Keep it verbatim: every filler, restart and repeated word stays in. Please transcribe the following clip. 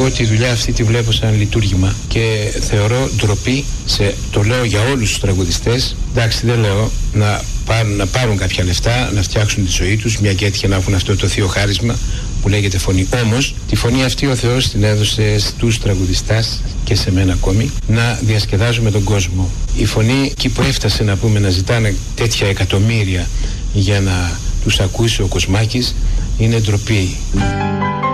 ότι η δουλειά αυτή τη βλέπω σαν λειτουργήμα και θεωρώ ντροπή, σε, το λέω για όλους τους τραγουδιστές, εντάξει δεν λέω να πάρουν, να πάρουν κάποια λεφτά, να φτιάξουν τη ζωή τους, μια και έτυχε να έχουν αυτό το θείο χάρισμα που λέγεται φωνή. Όμως τη φωνή αυτή ο Θεός την έδωσε στους τραγουδιστάς και σε μένα ακόμη, να διασκεδάζουμε τον κόσμο. Η φωνή εκεί που έφτασε, να πούμε, να ζητάνε τέτοια εκατομμύρια για να τους ακούσει ο Κοσμάκης, είναι ντροπή.